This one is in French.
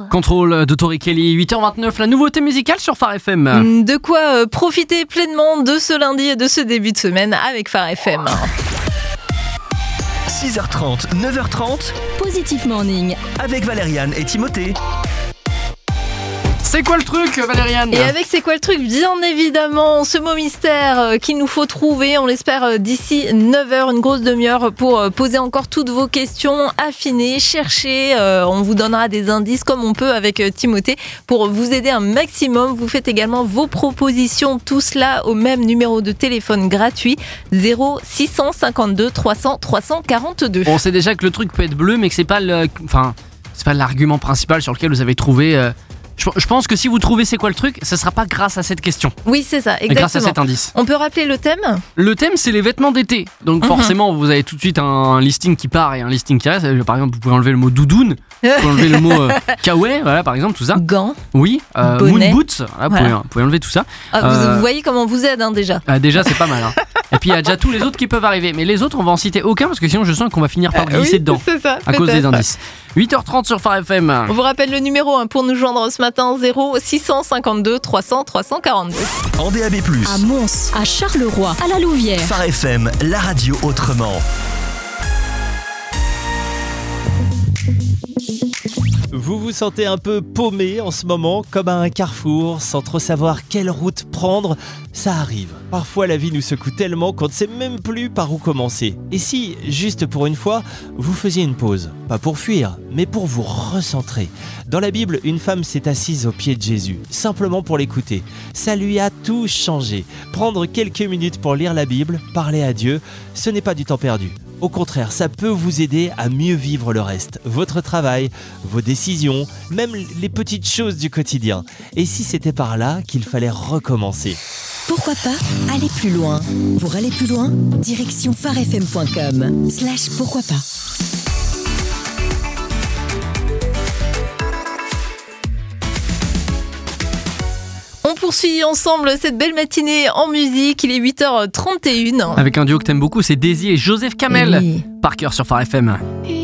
Contrôle de Tori Kelly, 8h29, la nouveauté musicale sur Phare FM. De quoi profiter pleinement de ce lundi et de ce début de semaine avec Phare FM. 6h30, 9h30, Positif Morning. avec Valériane et Timothée. C'est quoi le truc, Valériane ? Et avec C'est quoi le truc ? Bien évidemment, ce mot mystère qu'il nous faut trouver, on l'espère d'ici 9h, une grosse demi-heure pour poser encore toutes vos questions, affiner, chercher. On vous donnera des indices comme on peut avec Timothée pour vous aider un maximum. Vous faites également vos propositions, tout cela au même numéro de téléphone gratuit 0652 300 342. On sait déjà que le truc peut être bleu, mais que c'est pas l'argument principal sur lequel vous avez trouvé. Je pense que si vous trouvez c'est quoi le truc, ça sera pas grâce à cette question. Oui, c'est ça, exactement. Grâce à cet indice. On peut rappeler le thème ? Le thème, c'est les vêtements d'été. Donc forcément, vous avez tout de suite un listing qui part et un listing qui reste. Par exemple, vous pouvez enlever le mot doudoune, vous pouvez enlever le mot kawaii, voilà, par exemple, tout ça. Gants. Oui, bonnet. moon boots, voilà, vous pouvez enlever tout ça. Vous voyez comment on vous aide déjà. Déjà, c'est pas mal. Hein. Et puis il y a déjà tous les autres qui peuvent arriver. Mais les autres, on va en citer aucun parce que sinon, je sens qu'on va finir par glisser dedans. C'est ça, à cause des indices. 8h30 sur Phare FM. On vous rappelle le numéro pour nous joindre ce matin, 0652 300 342. En DAB+, À Mons, à Charleroi, à la Louvière. Phare FM, la radio autrement. Vous vous sentez un peu paumé en ce moment, comme à un carrefour, sans trop savoir quelle route prendre. Ça arrive. Parfois la vie nous secoue tellement qu'on ne sait même plus par où commencer. Et si, juste pour une fois, vous faisiez une pause, pas pour fuir, mais pour vous recentrer. Dans la Bible, une femme s'est assise au pied de Jésus, simplement pour l'écouter. Ça lui a tout changé. Prendre quelques minutes pour lire la Bible, parler à Dieu, ce n'est pas du temps perdu. Au contraire, ça peut vous aider à mieux vivre le reste, votre travail, vos décisions, même les petites choses du quotidien. Et si c'était par là qu'il fallait recommencer ? Pourquoi pas aller plus loin. Pour aller plus loin, direction pharefm.com/pourquoi pas. On poursuit ensemble cette belle matinée en musique, il est 8h31. Avec un duo que t'aimes beaucoup, c'est Daisy et Joseph Kamel. Oui. Par cœur sur Phare FM. You